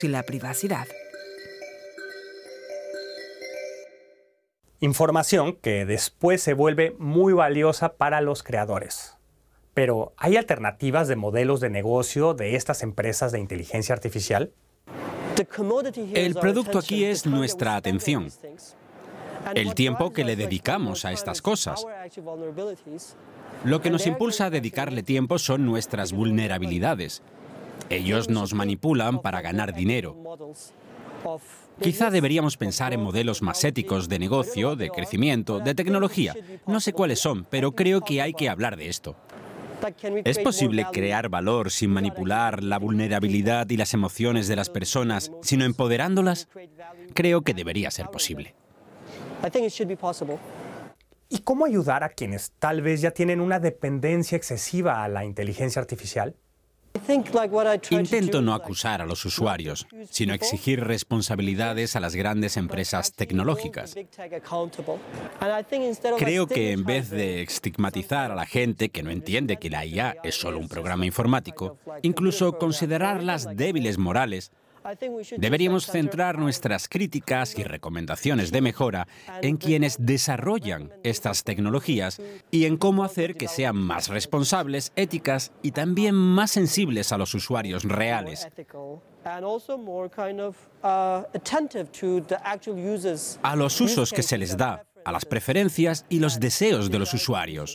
y la privacidad. Información que después se vuelve muy valiosa para los creadores. Pero, ¿hay alternativas de modelos de negocio de estas empresas de inteligencia artificial? El producto aquí es nuestra atención, el tiempo que le dedicamos a estas cosas. Lo que nos impulsa a dedicarle tiempo son nuestras vulnerabilidades. Ellos nos manipulan para ganar dinero. Quizá deberíamos pensar en modelos más éticos de negocio, de crecimiento, de tecnología. No sé cuáles son, pero creo que hay que hablar de esto. ¿Es posible crear valor sin manipular la vulnerabilidad y las emociones de las personas, sino empoderándolas? Creo que debería ser posible. ¿Y cómo ayudar a quienes tal vez ya tienen una dependencia excesiva a la inteligencia artificial? Intento no acusar a los usuarios, sino exigir responsabilidades a las grandes empresas tecnológicas. Creo que en vez de estigmatizar a la gente que no entiende que la IA es solo un programa informático, incluso considerarlas débiles morales, deberíamos centrar nuestras críticas y recomendaciones de mejora en quienes desarrollan estas tecnologías y en cómo hacer que sean más responsables, éticas y también más sensibles a los usuarios reales. A los usos que se les da, a las preferencias y los deseos de los usuarios.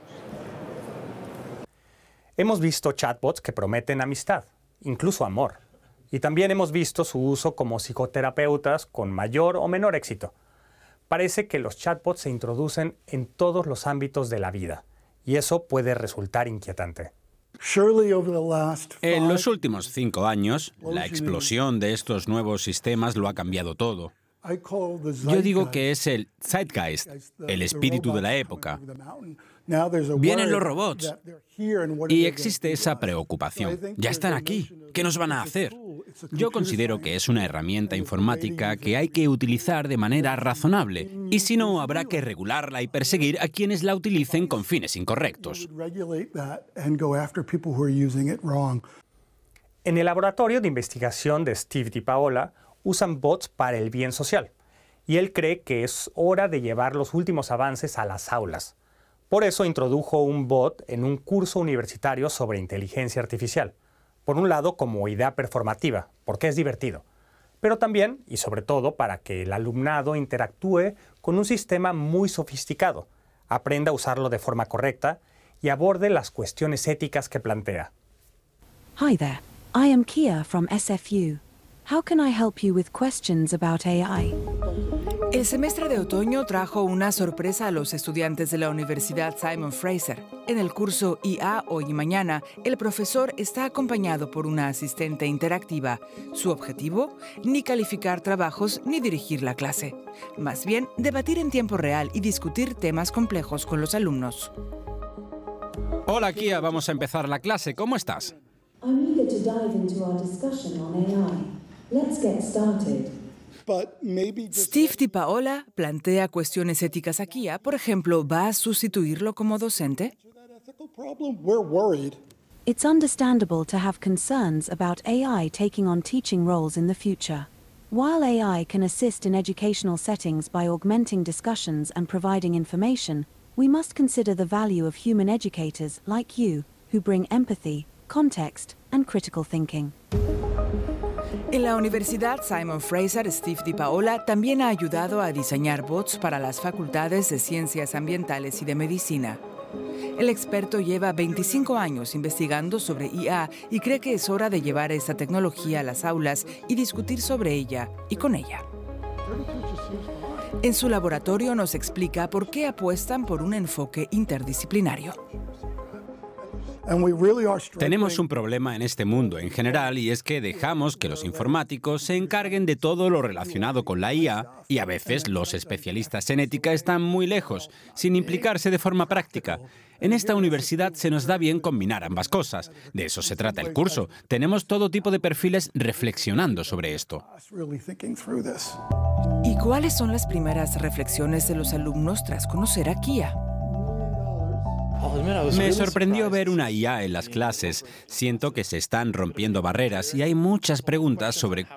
Hemos visto chatbots que prometen amistad, incluso amor. Y también hemos visto su uso como psicoterapeutas con mayor o menor éxito. Parece que los chatbots se introducen en todos los ámbitos de la vida, y eso puede resultar inquietante. En los últimos 5 años, la explosión de estos nuevos sistemas lo ha cambiado todo. Yo digo que es el zeitgeist, el espíritu de la época. Vienen los robots y existe esa preocupación. Ya están aquí. ¿Qué nos van a hacer? Yo considero que es una herramienta informática que hay que utilizar de manera razonable y si no, habrá que regularla y perseguir a quienes la utilicen con fines incorrectos. En el laboratorio de investigación de Steve DiPaola usan bots para el bien social y él cree que es hora de llevar los últimos avances a las aulas. Por eso introdujo un bot en un curso universitario sobre inteligencia artificial. Por un lado, como idea performativa, porque es divertido, pero también, y sobre todo, para que el alumnado interactúe con un sistema muy sofisticado, aprenda a usarlo de forma correcta y aborde las cuestiones éticas que plantea. Hi there, I am Kia from SFU. How can I help you with questions about AI? El semestre de otoño trajo una sorpresa a los estudiantes de la Universidad Simon Fraser. En el curso IA Hoy y Mañana, el profesor está acompañado por una asistente interactiva. Su objetivo, ni calificar trabajos ni dirigir la clase. Más bien, debatir en tiempo real y discutir temas complejos con los alumnos. Hola, Kia, vamos a empezar la clase. ¿Cómo estás? I'm eager to dive into our discussion on AI. Let's get started. Steve DiPaola plantea cuestiones éticas a Kia. Por ejemplo, ¿va a sustituirlo como docente? It's understandable to have concerns about AI taking on teaching roles in the future. While AI can assist in educational settings by augmenting discussions and providing information, we must consider the value of human educators like you, who bring empathy, context, and critical thinking. En la Universidad Simon Fraser, Steve DiPaola también ha ayudado a diseñar bots para las facultades de Ciencias Ambientales y de Medicina. El experto lleva 25 años investigando sobre IA y cree que es hora de llevar esta tecnología a las aulas y discutir sobre ella y con ella. En su laboratorio nos explica por qué apuestan por un enfoque interdisciplinario. Tenemos un problema en este mundo en general y es que dejamos que los informáticos se encarguen de todo lo relacionado con la IA y a veces los especialistas en ética están muy lejos, sin implicarse de forma práctica. En esta universidad se nos da bien combinar ambas cosas. De eso se trata el curso. Tenemos todo tipo de perfiles reflexionando sobre esto. ¿Y cuáles son las primeras reflexiones de los alumnos tras conocer a Kia? Me sorprendió ver una IA en las clases. Siento que se están rompiendo barreras y hay muchas preguntas sobre